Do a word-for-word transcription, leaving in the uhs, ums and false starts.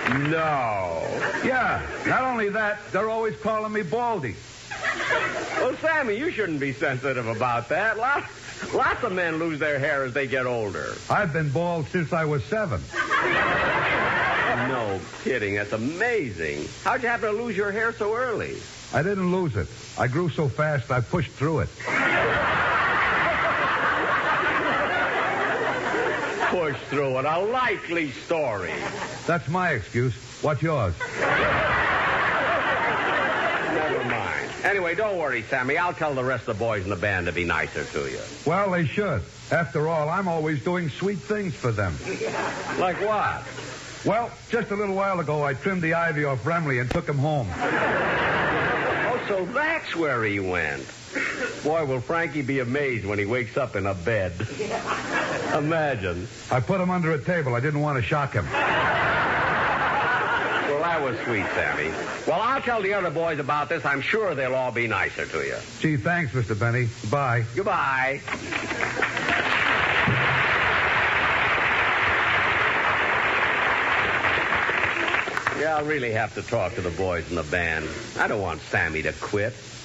No. Yeah, not only that, they're always calling me Baldy. Well, Sammy, you shouldn't be sensitive about that. Lots, lots of men lose their hair as they get older. I've been bald since I was seven. No kidding. That's amazing. How'd you happen to lose your hair so early? I didn't lose it. I grew so fast I pushed through it. Push through it. A likely story. That's my excuse. What's yours? Never mind. Anyway, don't worry, Sammy. I'll tell the rest of the boys in the band to be nicer to you. Well, they should. After all, I'm always doing sweet things for them. Like what? Well, just a little while ago, I trimmed the ivy off Remley and took him home. Oh, so that's where he went. Boy, will Frankie be amazed when he wakes up in a bed. Imagine. I put him under a table. I didn't want to shock him. Well, that was sweet, Sammy. Well, I'll tell the other boys about this. I'm sure they'll all be nicer to you. Gee, thanks, Mister Benny. Bye. Goodbye. Yeah, I'll really have to talk to the boys in the band. I don't want Sammy to quit.